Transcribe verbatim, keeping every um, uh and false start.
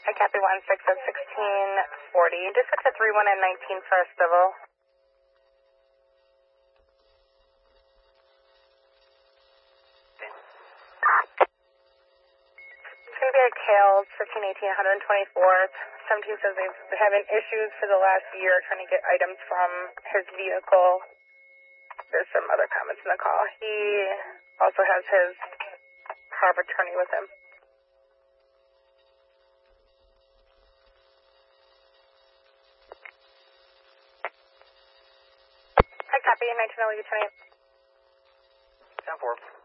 I copy one six at sixteen forty. Dispatch at three one and nineteen for civil. It's going to be at Kales, fifteen eighteen, one twenty-fourth. seventeen says they've been having issues for the last year trying to get items from his vehicle. There's some other comments in the call. He also has his power of attorney with him. I copy, nineteen oh, Lieutenant. ten four.